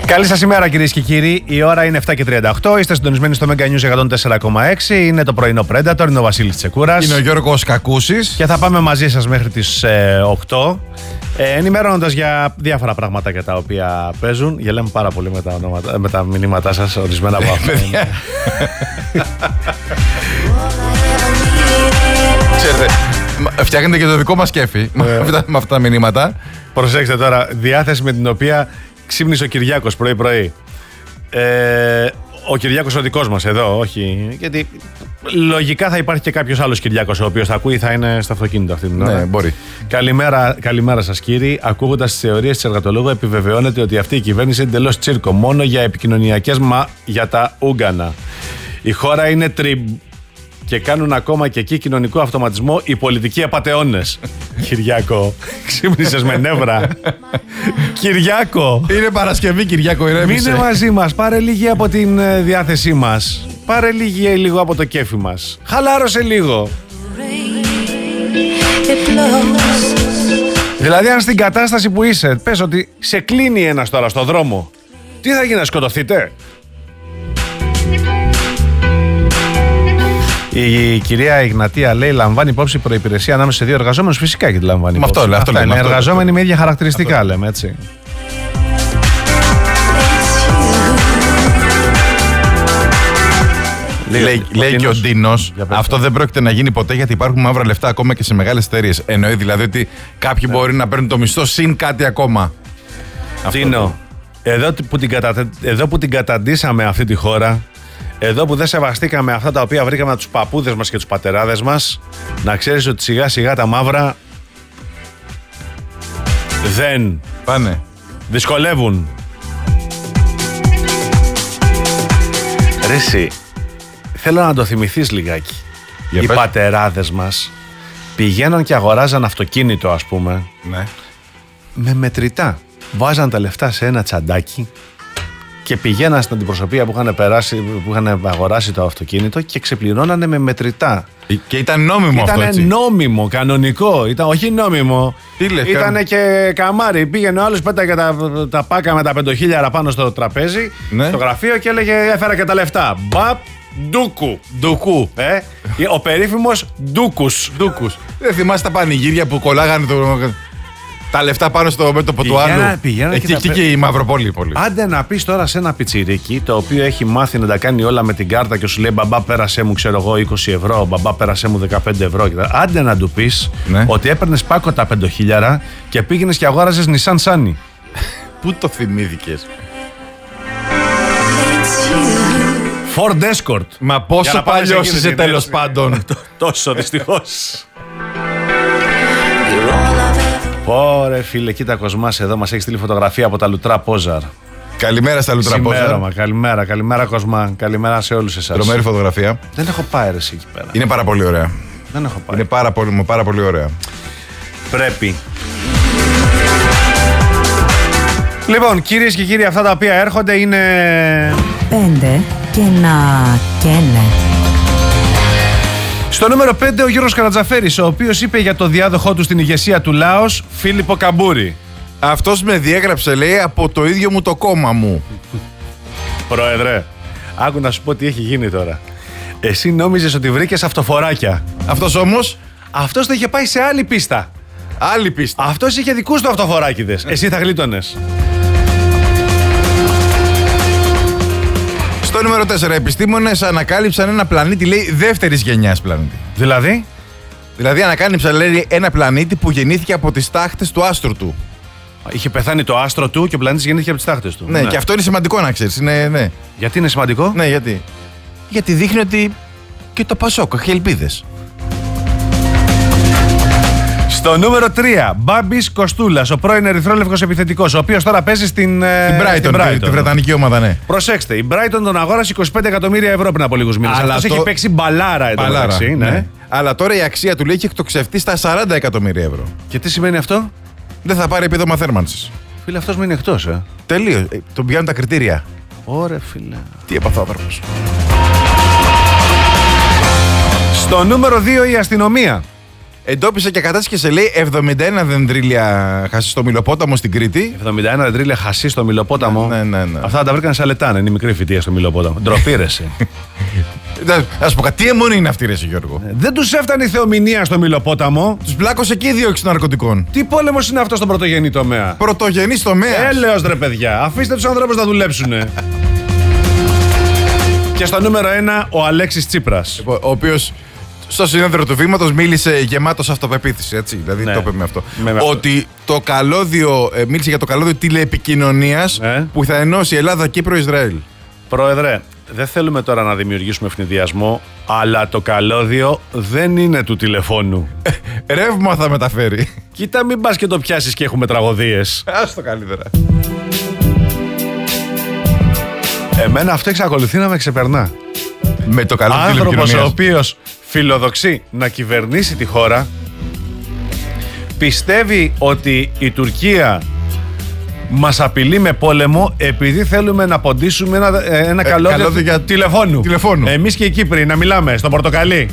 Καλή σας ημέρα κυρίες και κύριοι. Η ώρα είναι 7:38. Είστε συντονισμένοι στο Mega News 104,6. Είναι το πρωινό Predator. Είναι ο Βασίλης Τσεκούρας. Είναι ο Γιώργος Κακούσης. Και θα πάμε μαζί σας μέχρι τις 8. Ενημερώνοντας για διάφορα πραγματάκια τα οποία παίζουν. Γελάμε πάρα πολύ με τα μηνύματά σας, ορισμένα από αυτά. Ξέρετε, φτιάχνετε και το δικό μας κέφι με αυτά τα μηνύματα. Προσέξτε τώρα, διάθεση με την οποία ξύπνησε ο Κυριάκος πρωί-πρωί. Ο Κυριάκος ο δικός μας εδώ, όχι. Γιατί λογικά θα υπάρχει και κάποιος άλλος Κυριάκος ο οποίος θα ακούει, θα είναι στο αυτοκίνητο αυτή την ώρα. Ναι, μπορεί. Καλημέρα σας κύριοι. Ακούγοντας τις θεωρίες της εργατολόγου, επιβεβαιώνεται ότι αυτή η κυβέρνηση είναι εντελώς τσίρκο. Μόνο για επικοινωνιακές για τα Ούγκανα. Η χώρα είναι και κάνουν ακόμα και εκεί κοινωνικό αυτοματισμό οι πολιτικοί απατεώνες. Κυριάκο, ξύπνησες με νεύρα. Κυριάκο. Είναι Παρασκευή, Κυριάκο, ηρέμησε. Μείνε μαζί μας, πάρε λίγη από την διάθεσή μας. Πάρε λίγο από το κέφι μας. Χαλάρωσε λίγο. Δηλαδή αν στην κατάσταση που είσαι, πες ότι σε κλείνει ένας τώρα στο δρόμο, τι θα γίνει, να σκοτωθείτε? Η κυρία Ιγνατία λέει: λαμβάνει υπόψη προϋπηρεσία ανάμεσα σε δύο εργαζόμενους. Φυσικά και τη λαμβάνει υπόψη. Αυτό λέμε. Είναι εργαζόμενοι με ίδια χαρακτηριστικά, λέμε έτσι. Λέει και ο Ντίνος, αυτό δεν πρόκειται να γίνει ποτέ γιατί υπάρχουν μαύρα λεφτά ακόμα και σε μεγάλες εταιρείες. Εννοεί δηλαδή ότι κάποιοι μπορεί να παίρνουν το μισθό συν κάτι ακόμα. Ντίνο, εδώ που την καταντήσαμε αυτή τη χώρα, εδώ που δεν σεβαστήκαμε αυτά τα οποία βρήκαμε από τους παππούδες μας και τους πατεράδες μας, να ξέρεις ότι σιγά σιγά τα μαύρα δεν πάνε. Δυσκολεύουν. Ρε εσύ, θέλω να το θυμηθείς λιγάκι. Οι πατεράδες μας πηγαίναν και αγοράζαν αυτοκίνητο, ας πούμε, ναι, με μετρητά. Βάζαν τα λεφτά σε ένα τσαντάκι και πηγαίναν στην αντιπροσωπεία που είχαν αγοράσει το αυτοκίνητο και ξεπληρώνανε με μετρητά. Και ήταν νόμιμο αυτό, έτσι. Ήταν νόμιμο, κανονικό. Όχι νόμιμο. Ήτανε και καμάρι. Πήγαινε ο άλλος, πέταγε τα πάκα με τα 5.000 πάνω στο τραπέζι, ναι, στο γραφείο και έλεγε: έφερα και τα λεφτά. Μπαπ, ντούκου. Ο περίφημος ντούκους. Δεν θυμάστε τα πανηγύρια που κολλάγανε τα λεφτά πάνω στο μέτωπο του άλλου. Εκεί και η Μαυροπόλη. Άντε να πεις τώρα σε ένα πιτσιρίκι το οποίο έχει μάθει να τα κάνει όλα με την κάρτα και σου λέει: μπαμπά, πέρασέ μου, ξέρω εγώ, 20 ευρώ, μπαμπά, πέρασέ μου 15 ευρώ. Άντε να του πεις, ναι, ότι έπαιρνες πάκο τα 5.000 και πήγαινες και αγόραζες Nissan Sunny. Πού το θυμήθηκες? Ford Escort. Μα πόσο παλιός είσαι τέλος πάντων. Τόσο δυστυχώς. Ωρε φίλε, κοίτα Κοσμάς εδώ, μας έχει στείλει φωτογραφία από τα Λουτρά Πόζαρ. Καλημέρα στα Λουτρά Πόζαρ. Καλημέρα Κοσμά, καλημέρα σε όλους εσάς. Τρομερή φωτογραφία. Δεν έχω πάει ρε εκεί πέρα. Είναι πάρα πολύ ωραία. Δεν έχω πάει. Είναι πάρα πολύ ωραία. Πρέπει. Λοιπόν, κυρίες και κύριοι, αυτά τα οποία έρχονται είναι 5 και να καίνε. Στο νούμερο 5 ο Γιώργος Καρατζαφέρης, ο οποίος είπε για το διάδοχό του στην ηγεσία του Λάος, Φίλιππο Καμπούρη. Αυτός με διέγραψε, λέει, από το ίδιο μου το κόμμα μου. Πρόεδρε, άκου να σου πω τι έχει γίνει τώρα. Εσύ νόμιζες ότι βρήκες αυτοφοράκια. Αυτός όμως? Αυτός το είχε πάει σε άλλη πίστα. Άλλη πίστα. Αυτός είχε δικούς του αυτοφοράκηδες. Εσύ θα γλίτωνες. Στο νούμερο 4, επιστήμονες ανακάλυψαν ένα πλανήτη, λέει, δεύτερης γενιάς πλανήτη. Δηλαδή ανακάλυψαν, λέει, ένα πλανήτη που γεννήθηκε από τις τάχτες του άστρου του. Είχε πεθάνει το άστρο του και ο πλανήτης γεννήθηκε από τις τάχτες του. Ναι, και αυτό είναι σημαντικό να ξέρεις. Ναι. Γιατί είναι σημαντικό? Ναι, γιατί δείχνει ότι και το Πασόκ έχει ελπίδες. Στο νούμερο 3, Μπάμπης Κοστούλας, ο πρώην ερυθρόλευκος επιθετικός, ο οποίος τώρα παίζει στην Brighton, τη βρετανική ομάδα, ναι. Προσέξτε, η Brighton τον αγόρασε 25 εκατομμύρια ευρώ πριν από λίγους μήνες. Αυτός έχει παίξει μπαλάρα εδώ μεταξύ, ναι. Αλλά τώρα η αξία του, λέει, έχει εκτοξευτεί στα 40 εκατομμύρια ευρώ. Και τι σημαίνει αυτό? Δεν θα πάρει επίδομα θέρμανσης. Φίλε, αυτός μείνει εκτός, Τελείως. Τον πιάνουν τα κριτήρια. Ωραία, φίλε. Τι έπαθε ο άνθρωπος. Στο νούμερο 2, η αστυνομία. εντόπισε και κατάσχεσε, λέει, 71 δεντρίλια χασί στο Μυλοπόταμο στην Κρήτη. 71 δεντρίλια χασί στο Μυλοπόταμο. Ναι. Αυτά τα βρήκαν σε λετάνε. Είναι η μικρή φυτεία στο Μυλοπόταμο. Ντροπή ρε εσύ. Α πω κάτι, τι αιμονή είναι αυτή, ρε εσύ, Γιώργο. Δεν τους έφτανε η θεομηνία στο Μυλοπόταμο. Τους πλάκωσε και η δίωξη ναρκωτικών. Τι πόλεμος είναι αυτό στον πρωτογενή τομέα? Πρωτογενής τομέας. Έλεος ρε παιδιά. Αφήστε τους ανθρώπους να δουλέψουνε. Και στο νούμερο 1 ο Αλέξης Τσίπρας. Ο οποίος στο συνέδριο του Βήματος μίλησε γεμάτος αυτοπεποίθηση, έτσι. Δηλαδή Ναι. το είπε με αυτό. Με Ότι το καλώδιο, μίλησε για το καλώδιο τηλεεπικοινωνίας που θα ενώσει Ελλάδα, Κύπρο, Ισραήλ. Πρόεδρε, δεν θέλουμε τώρα να δημιουργήσουμε ευνηδιασμό, αλλά το καλώδιο δεν είναι του τηλεφώνου. Ρεύμα θα μεταφέρει. Κοίτα, μην πας και το πιάσεις και έχουμε τραγωδίες. Ας το καλύτερα. Εμένα αυτό εξακολουθεί να με ξεπερνά. Με το καλώδιο Άνθρωπος ο τηλεπικοινωνίας. οποίος φιλοδοξεί να κυβερνήσει τη χώρα, πιστεύει ότι η Τουρκία μας απειλεί με πόλεμο επειδή θέλουμε να ποντίσουμε ένα καλώδιο για τηλεφώνου. Εμείς και οι Κύπροι να μιλάμε στο πορτοκαλί.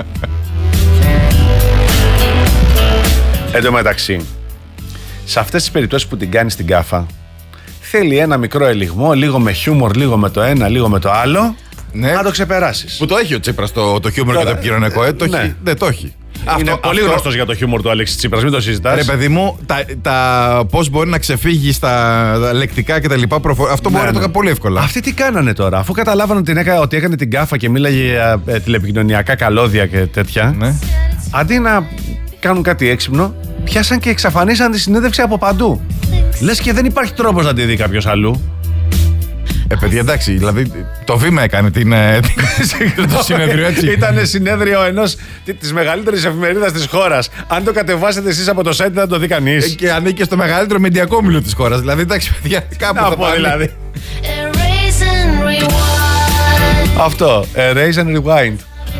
Εν τω μεταξύ, σε αυτές τις περιπτώσεις που την κάνει στην κάφα, θέλει ένα μικρό ελιγμό, λίγο με χιούμορ, λίγο με το ένα, λίγο με το άλλο, να το ξεπεράσεις. Που το έχει ο Τσίπρας το χιούμορ και το επικοινωνιακό, το έχει. Δεν το έχει. Είναι πολύ γνωστός για το χιούμορ του Αλέξη Τσίπρας, μην το συζητάς. Ρε παιδί μου, πώς μπορεί να ξεφύγει στα λεκτικά και τα λοιπά, αυτό μπορεί να το κάνει πολύ εύκολα. Αυτοί τι κάνανε τώρα, αφού καταλάβανε ότι έκανε την κάφα και μίλαγε για τηλεπικοινωνιακά καλώδια και τέτοια, αντί να κάνουν κάτι έξυπνο, πιάσαν και εξαφανίσαν τη συνέντευξη από παντού. Λες και δεν υπάρχει τρόπος να τη δει κάποιος αλλού. Παιδιά, εντάξει, δηλαδή το Βήμα έκανε το συνέδριο, έτσι. Ήταν συνέδριο της μεγαλύτερης εφημερίδας της χώρας. Αν το κατεβάσετε εσείς από το site δεν θα το δει κανείς. Και ανήκει στο μεγαλύτερο μεντιακό όμιλο της χώρας. Δηλαδή, εντάξει, παιδιά, κάπου θα πάει. Δηλαδή. Αυτό, Erase and Rewind.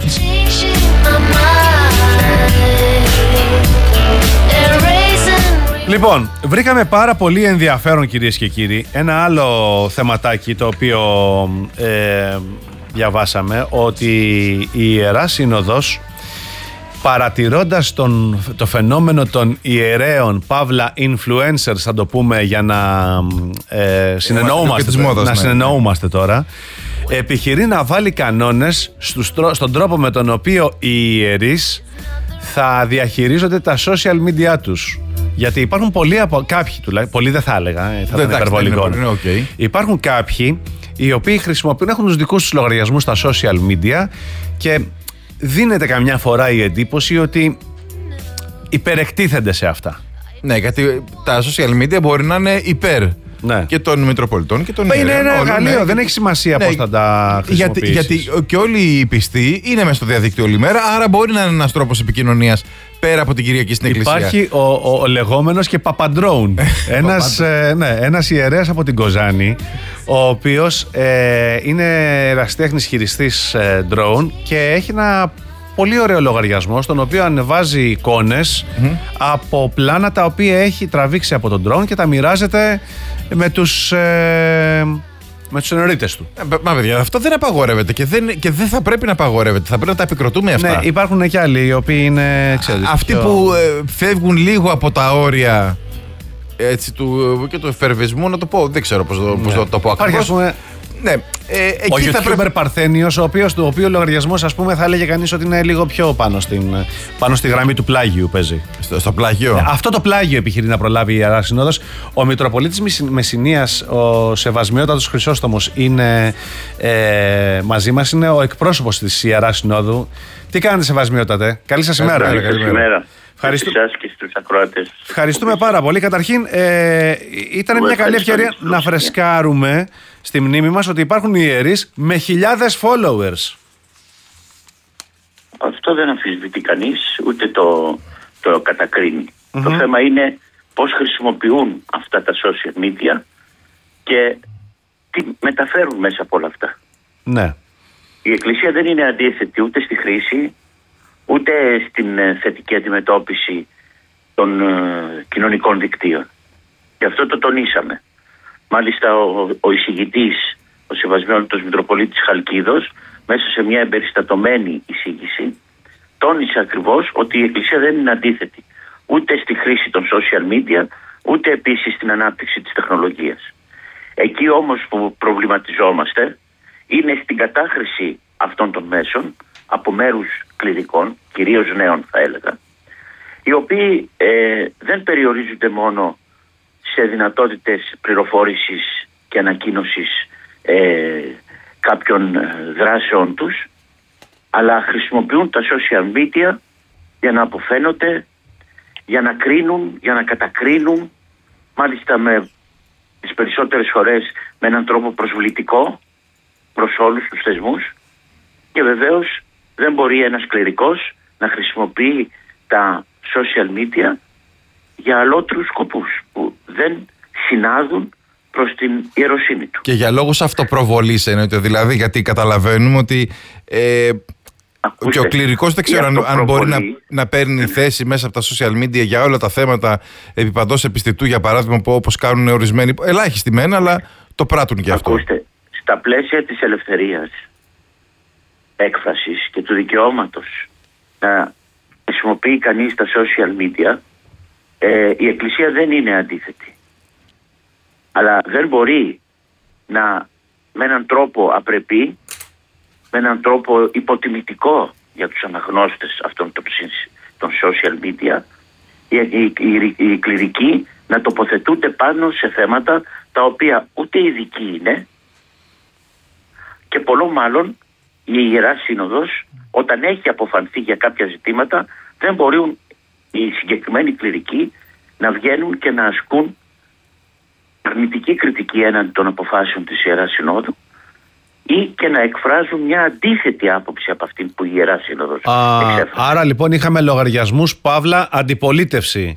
Λοιπόν, βρήκαμε πάρα πολύ ενδιαφέρον, κυρίες και κύριοι, ένα άλλο θεματάκι το οποίο διαβάσαμε, ότι η Ιερά Σύνοδος, παρατηρώντας το φαινόμενο των ιερέων, παύλα influencers θα το πούμε για να συνεννοούμαστε τώρα, επιχειρεί να βάλει κανόνες στον τρόπο με τον οποίο οι ιερείς θα διαχειρίζονται τα social media τους. Γιατί υπάρχουν πολλοί από κάποιοι τουλάχιστον, πολλοί δεν θα έλεγα, θα ήταν υπερβολικό. Υπάρχουν κάποιοι οι οποίοι έχουν τους δικούς τους λογαριασμούς στα social media και δίνεται καμιά φορά η εντύπωση ότι υπερεκτίθενται σε αυτά. Ναι, γιατί τα social media μπορεί να είναι υπέρ και των Μητροπολιτών και των ιερέων. Είναι ένα εργαλείο, δεν έχει σημασία πώς θα τα χρησιμοποιήσεις. Γιατί και όλοι οι πιστοί είναι μέσα στο διαδίκτυο όλη μέρα, άρα μπορεί να είναι ένας τρόπος επικοινωνίας πέρα από την Κυριακή στην Εκκλησία. Υπάρχει ο λεγόμενος και Παπαντρόουν. Ένας ιερέας από την Κοζάνη, ο οποίος είναι ερασιτέχνης χειριστής drone και έχει ένα πολύ ωραίο λογαριασμό στον οποίο ανεβάζει εικόνες από πλάνα τα οποία έχει τραβήξει από τον drone και τα μοιράζεται με τους ενορίτες του. Μα παιδιά, αυτό δεν απαγορεύεται και δεν θα πρέπει να απαγορεύεται. Θα πρέπει να τα επικροτούμε αυτά. Ναι, υπάρχουν και άλλοι οι οποίοι είναι. Αυτοί που φεύγουν λίγο από τα όρια και του εφερβισμού, να το πω. Δεν ξέρω πώς το πω ακριβώς. Ναι, ο YouTuber Παρθένιος, το οποίο λογαριασμός, ας πούμε, θα έλεγε κανείς ότι είναι λίγο πιο πάνω στη γραμμή του πλάγιου παίζει. Στο πλάγιο. Αυτό το πλάγιο επιχειρεί να προλάβει η Ιερά Σύνοδος. Ο Μητροπολίτης Μεσσηνίας, ο Σεβασμιότατος Χρυσόστομος, είναι μαζί μας, είναι ο εκπρόσωπος της Ιεράς Συνόδου. Τι κάνετε, Σεβασμιότατε? Καλή σας ημέρα. Καλημέρα. Ευχαριστούμε πάρα πολύ. Καταρχήν, ήταν μια καλή ευκαιρία να φρεσκάρουμε στη μνήμη μας ότι υπάρχουν ιερείς με χιλιάδες followers. Αυτό δεν αμφισβητεί κανείς, ούτε το κατακρίνει. Το θέμα είναι πώς χρησιμοποιούν αυτά τα social media και τι μεταφέρουν μέσα από όλα αυτά. Ναι. Η Εκκλησία δεν είναι αντίθετη ούτε στη χρήση, ούτε στην θετική αντιμετώπιση των κοινωνικών δικτύων. Γι' αυτό το τονίσαμε. Μάλιστα ο εισηγητής, ο Σεβασμιότατος Μητροπολίτης Χαλκίδος, μέσα σε μια εμπεριστατωμένη εισήγηση, τόνισε ακριβώς ότι η Εκκλησία δεν είναι αντίθετη ούτε στη χρήση των social media, ούτε επίσης στην ανάπτυξη της τεχνολογίας. Εκεί όμως που προβληματιζόμαστε είναι στην κατάχρηση αυτών των μέσων από μέρους κληρικών, κυρίως νέων θα έλεγα, οι οποίοι δεν περιορίζονται μόνο σε δυνατότητες πληροφόρησης και ανακοίνωσης κάποιων δράσεων τους, αλλά χρησιμοποιούν τα social media για να αποφαίνονται, για να κρίνουν, για να κατακρίνουν, μάλιστα με τις περισσότερες φορές με έναν τρόπο προσβλητικό προς όλους τους θεσμούς, και βεβαίως δεν μπορεί ένας κληρικός να χρησιμοποιεί τα social media για αλότριους σκοπούς που δεν συνάδουν προς την ιεροσύνη του. Και για λόγους αυτοπροβολής εννοείται, δηλαδή, γιατί καταλαβαίνουμε ότι και ο κληρικός δεν ξέρω αν μπορεί να παίρνει θέση μέσα από τα social media για όλα τα θέματα επί παντός επιστητού, για παράδειγμα, που όπως κάνουν ορισμένοι, ελάχιστοι μεν, αλλά το πράττουν και αυτό. Ακούστε, στα πλαίσια της ελευθερίας έκφρασης και του δικαιώματος να χρησιμοποιεί κανείς τα social media, η Εκκλησία δεν είναι αντίθετη. Αλλά δεν μπορεί με έναν τρόπο απρεπή, με έναν τρόπο υποτιμητικό για τους αναγνώστες αυτών των social media, οι κληρικοί να τοποθετούνται πάνω σε θέματα τα οποία ούτε ειδικοί είναι, και πολλό μάλλον η Ιερά Σύνοδος, όταν έχει αποφανθεί για κάποια ζητήματα, δεν μπορούν οι συγκεκριμένοι κληρικοί να βγαίνουν και να ασκούν αρνητική κριτική έναντι των αποφάσεων της Ιεράς Συνόδου ή και να εκφράζουν μια αντίθετη άποψη από αυτή που η Ιερά Σύνοδος εξέφρασε. Άρα λοιπόν είχαμε λογαριασμούς, παύλα, αντιπολίτευση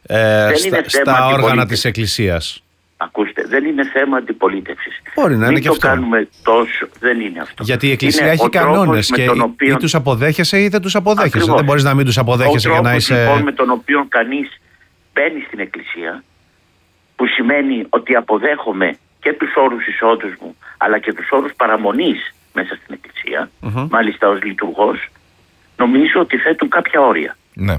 στα όργανα της Εκκλησίας. Ακούστε, δεν είναι θέμα αντιπολίτευσης. Μπορεί να είναι και αυτό. Μην το κάνουμε τόσο, δεν είναι αυτό. Γιατί η Εκκλησία έχει κανόνες και ή τους αποδέχεσαι ή δεν τους αποδέχεσαι. Ακριβώς. Δεν μπορείς να μην τους αποδέχεσαι για να είσαι... Ο τρόπος λοιπόν με τον οποίο κανείς μπαίνει στην Εκκλησία, που σημαίνει ότι αποδέχομαι και τους όρους εισόδους μου, αλλά και τους όρους παραμονής μέσα στην Εκκλησία, μάλιστα ως λειτουργός, νομίζω ότι θέτουν κάποια όρια. Ναι.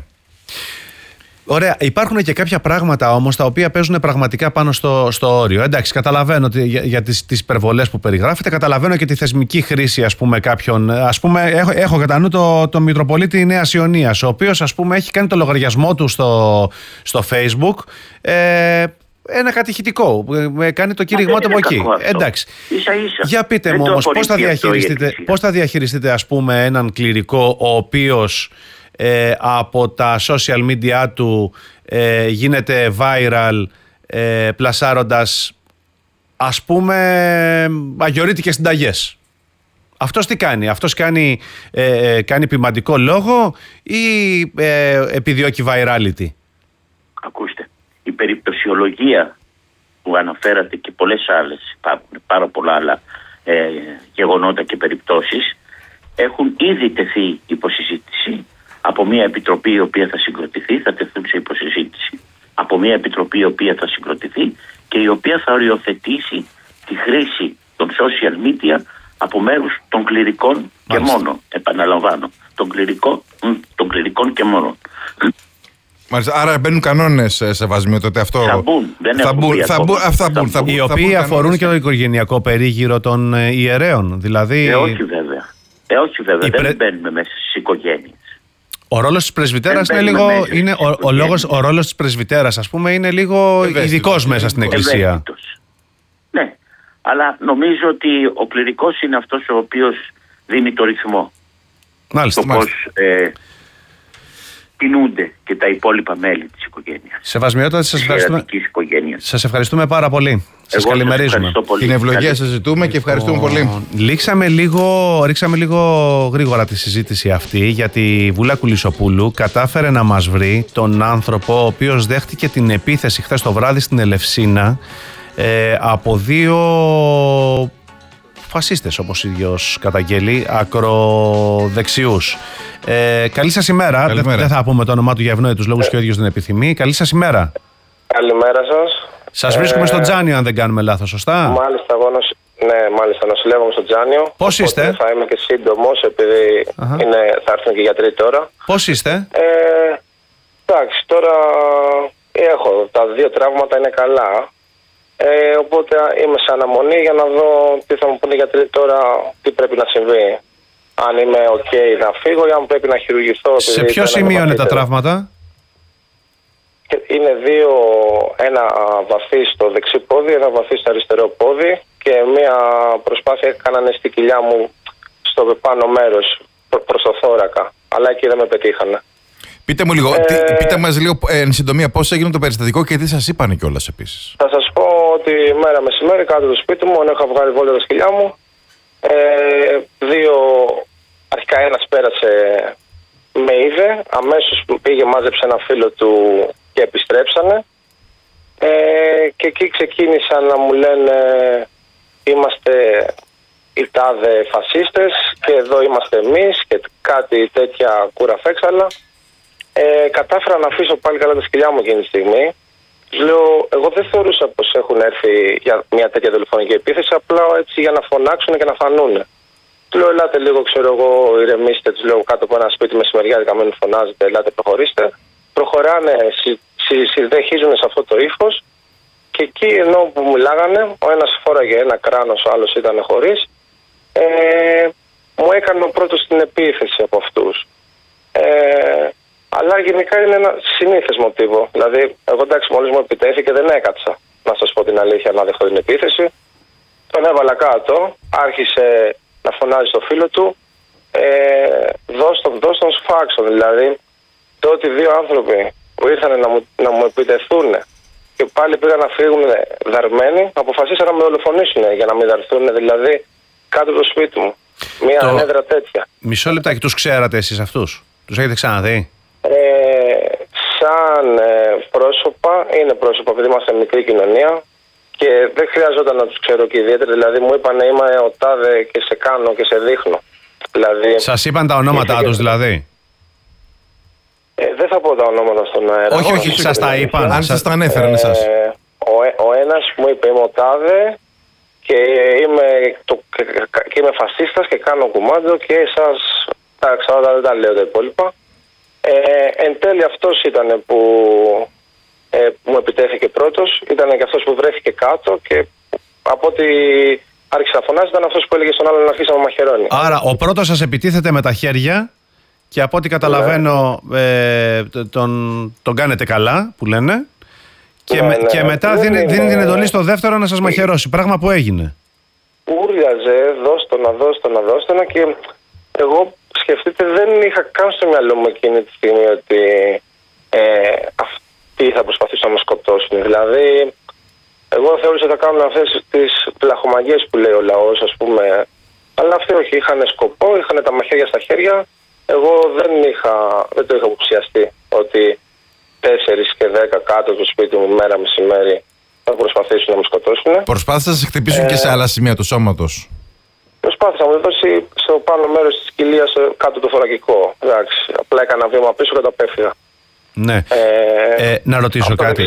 Ωραία. Υπάρχουν και κάποια πράγματα όμως τα οποία παίζουν πραγματικά πάνω στο όριο. Εντάξει, καταλαβαίνω ότι για τις υπερβολές που περιγράφετε, καταλαβαίνω και τη θεσμική χρήση, ας πούμε, κάποιων. Ας πούμε, έχω κατά νου το Μητροπολίτη Νέας Ιωνίας, ο οποίος, ας πούμε, έχει κάνει το λογαριασμό του στο Facebook. Ένα κατηχητικό. Κάνει το κήρυγμα του από εκεί. Εντάξει. Ίσα-ίσα. Για πείτε μου όμως, πώς θα διαχειριστείτε, ας πούμε, έναν κληρικό ο οποίος από τα social media του γίνεται viral, πλασάροντας, ας πούμε, αγιορείτικες συνταγές. Αυτός τι κάνει? Αυτός κάνει ποιμαντικό λόγο ή επιδιώκει virality? Ακούστε, η περιπτωσιολογία που αναφέρατε και πολλές άλλες, υπάρχουν πάρα πολλά άλλα γεγονότα και περιπτώσεις, έχουν ήδη τεθεί υποσυζήτηση από μια επιτροπή η οποία θα συγκροτηθεί, θα τεθούν σε υποσυζήτηση από μια επιτροπή η οποία θα συγκροτηθεί και η οποία θα οριοθετήσει τη χρήση των social media από μέρους των κληρικών και μόνο. Επαναλαμβάνω, των κληρικών και μόνο. Μάλιστα, άρα μπαίνουν κανόνες σεβασμίου, τότε αυτό. Θα μπουν. Οι οποίοι αφορούν και το οικογενειακό περίγυρο των ιερέων, δηλαδή. Όχι βέβαια. Δεν μπαίνουμε μέσα στις οικογένειες. Ο ρόλος της πρεσβυτέρας είναι λίγο. Ο ρόλος της πρεσβυτέρας, ας πούμε, είναι λίγο ειδικός μέσα στην Εκκλησία. Ναι, αλλά νομίζω ότι ο κληρικός είναι αυτός ο οποίος δίνει το ρυθμό. Μάλιστα. Πώς κινούνται και τα υπόλοιπα μέλη της οικογένειας. Σεβασμιότατα, σας ευχαριστούμε πάρα πολύ. Σας καλημερίζουμε. Την ευλογία σας ζητούμε και ευχαριστούμε πολύ. Ρίξαμε λίγο γρήγορα τη συζήτηση αυτή, γιατί η Βούλα Κουλισσοπούλου κατάφερε να μας βρει τον άνθρωπο ο οποίος δέχτηκε την επίθεση χθες το βράδυ στην Ελευσίνα από δύο φασίστες, όπως ίδιος καταγγέλει, ακροδεξιούς. Καλή σας ημέρα. Δεν θα πούμε το όνομά του για ευνόητους λόγους και ο ίδιος δεν επιθυμεί. Καλή σας ημέρα. Καλημέρα σας. Σας βρίσκουμε στο Τζάνιο, αν δεν κάνουμε λάθος, σωστά? Μάλιστα, εγώ Ναι, μάλιστα, νοσηλεύομαι στο Τζάνιο. Πώς είστε? Θα είμαι και σύντομος, επειδή θα έρθουν και οι γιατροί τώρα. Πώς είστε? Εντάξει, τώρα έχω τα 2 τραύματα, είναι καλά. Οπότε είμαι σε αναμονή για να δω τι θα μου πούνε οι γιατροί τώρα, τι πρέπει να συμβεί. Αν είμαι ok να φύγω ή αν πρέπει να χειρουργηθώ. Σε ποιο σημείο είναι τα τραύματα? Είναι 2, ένα βαθύ στο δεξί πόδι, ένα βαθύ στο αριστερό πόδι και μία προσπάθεια έκαναν στη κοιλιά μου στο πάνω μέρος, προς το θώρακα. Αλλά εκεί δεν με πετύχανε. Πείτε μου λίγο, πείτε μας λίγο εν συντομία πώς έγινε το περιστατικό και τι σας είπανε κιόλας επίσης. Θα σας πω ότι μέρα μεσημέρι κάτω το σπίτι μου, είχα βγάλει βόλτα τα σκυλιά μου. 2, αρχικά ένας πέρασε, με είδε, αμέσως πήγε, μάζεψε ένα φίλο του και επιστρέψανε. Και εκεί ξεκίνησαν να μου λένε είμαστε οι τάδε φασίστες και εδώ είμαστε εμείς και κάτι τέτοια κουραφέξαλα. Κατάφερα να αφήσω πάλι καλά τα σκυλιά μου εκείνη τη στιγμή. Λέω, εγώ δεν θεωρούσα πως έχουν έρθει για μια τέτοια τηλεφωνική επίθεση, απλά έτσι για να φωνάξουν και να φανούν. Του λέω, ελάτε λίγο, ξέρω εγώ, ηρεμήστε. Του λέω, κάτω από ένα σπίτι μεσημεριάτικα, μην φωνάζετε, ελάτε, προχωρήστε. Προχωράνε, συνεχίζουν σε αυτό το ύφος. Και εκεί ενώ που μιλάγανε, ο ένας φόραγε ένα κράνος, ο άλλος ήταν χωρίς. Μου έκανε ο πρώτος την επίθεση από αυτούς. Αλλά γενικά είναι ένα συνήθες μοτίβο. Δηλαδή, εγώ εντάξει, μόλις μου επιτέθηκε δεν έκατσα, να σας πω την αλήθεια, να δεχτώ την επίθεση. Τον έβαλα κάτω, άρχισε να φωνάζει στο φίλο του. Δώσ' τον σφάξον. Δηλαδή, το ότι 2 άνθρωποι που ήρθαν να μου επιτεθούν και πάλι πήγαν να φύγουν δαρμένοι, αποφασίσαν να με δολοφονήσουν για να μην δαρθούν, δηλαδή κάτω από το σπίτι μου. Μια ανέδρα τέτοια. Μισό λεπτάκι, τους ξέρατε εσείς αυτούς? Τους έχετε ξαναδεί? Σαν πρόσωπα, είναι πρόσωπα, επειδή είμαστε μικρή κοινωνία και δεν χρειαζόταν να τους ξέρω και ιδιαίτερα. Δηλαδή μου είπαν είμαι ο τάδε και σε κάνω και σε δείχνω. Δηλαδή, σας είπαν τα ονόματά τους δηλαδή? Δεν θα πω τα ονόματα στον αέρα. Όχι, σας τα είπαν. Αν σας τα ανέφεραν εσάς. Ο ένας μου είπε είμαι ο τάδε και είμαι φασίστας και κάνω κουμάντο και εσάς τα ξέρω, δεν τα λέω τα υπόλοιπα. Εν τέλει αυτός ήταν που μου επιτέθηκε πρώτος, ήταν και αυτός που βρέθηκε κάτω και από ό,τι άρχισε να φωνάζει ήταν αυτός που έλεγε στον άλλον να αρχίσει να μαχαιρώνει. Άρα ο πρώτος σας επιτίθεται με τα χέρια και από ό,τι καταλαβαίνω τον κάνετε καλά που λένε και μετά δίνει την εντολή στο δεύτερο να σας μαχαιρώσει, πράγμα που έγινε. Ούρλιαζε, δώστε να και εγώ σκεφτείτε δεν είχα καν στο μυαλό μου εκείνη τη στιγμή ότι αυτοί θα προσπαθήσουν να με σκοτώσουν. Δηλαδή εγώ θεωρούσα ότι θα κάνουν αυτές τις πλαχομαγίες που λέει ο λαός, ας πούμε, αλλά αυτοί όχι, είχαν σκοπό, είχαν τα μαχαίρια στα χέρια. Εγώ δεν το είχα υποψιαστεί ότι 4 και 10 κάτω στο σπίτι μου μέρα μεσημέρι θα προσπαθήσουν να με σκοτώσουν. Προσπάθησαν να σε χτυπήσουν και σε άλλα σημεία του σώματος? Προσπάθησα να μου δώσει στο πάνω μέρος της κοιλίας κάτω το θωρακικό. Εντάξει, απλά έκανα βήμα πίσω και το απέφυγα. Ναι. Να ρωτήσω κάτι.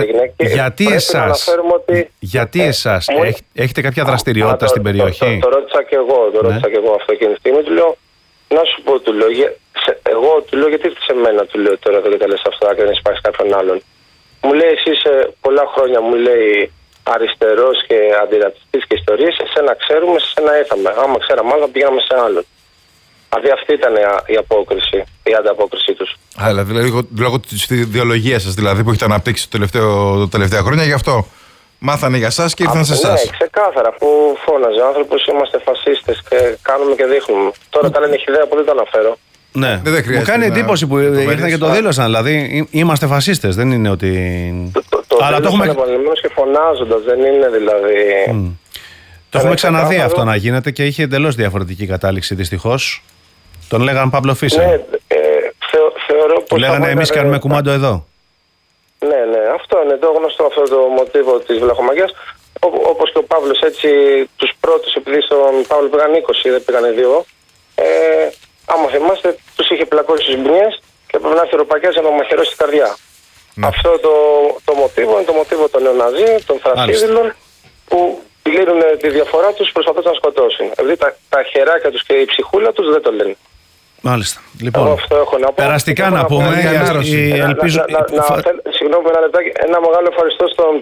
Γιατί εσάς έχετε κάποια δραστηριότητα στην περιοχή? Το ρώτησα και εγώ, αυτό εκείνη τη στιγμή. Του λέω, να σου πω, εγώ του λέω, γιατί σε μένα του λέω τώρα δεν τα λες αυτά και δεν υπάρχει κάποιον άλλον. Μου λέει, εσύ είσαι πολλά χρόνια, μου λέει, αριστερός και αντιρατσιστής και ιστορίες, εσένα ξέρουμε, σε σένα ήρθαμε. Άμα ξέραμε άλλο, θα πηγαίναμε σε άλλον. Δηλαδή αυτή ήταν η ανταπόκρισή τους. Δηλαδή λόγω της ιδεολογίας σας δηλαδή, που έχετε αναπτύξει τα τελευταία χρόνια, γι' αυτό μάθανε για εσάς και ήρθαν σε εσάς. Ναι, ξεκάθαρα, που φώναζε ο άνθρωπος, είμαστε φασίστες και κάνουμε και δείχνουμε. Τώρα τα λένε ιδέα που δεν τα αναφέρω. Ναι, μου κάνει εντύπωση που ήρθαν και το δήλωσαν. Δηλαδή, είμαστε φασίστες, δεν είναι ότι. Αλλά το έχουμε επανειλημμένως και φωνάζοντας, δεν είναι δηλαδή. Το έχουμε ξαναδεί αυτό να γίνεται και είχε εντελώς διαφορετική κατάληξη δυστυχώς. Τον λέγανε Παύλο Φίσα. Ναι, θεωρώ πως. Λέγανε εμείς κάνουμε κουμάντο εδώ. Ναι, αυτό είναι το γνωστό αυτό το μοτίβο της βλαχομαγιάς. Όπως και ο Παύλος, έτσι τους πρώτους, επειδή στον Παύλο πήγαν 20, δεν πήγαν 2. Άμα θυμάστε, τους είχε πλακώσει στις μπουνιές και έπρεπε να έρθει ο Ροπακιάς για να μαχαιρώσει την καρδιά. Αυτό το μοτίβο είναι το μοτίβο των νεοναζί, των θρασίδηλων, που λύνουν τη διαφορά τους προσπαθώντας να σκοτώσουν. Δηλαδή τα χεράκια τους και η ψυχούλα τους δεν το λένε. Μάλιστα. Λοιπόν, αυτό έχω να πω. Περαστικά να πούμε. Συγγνώμη ένα λεπτάκι. Ένα μεγάλο ευχαριστώ στον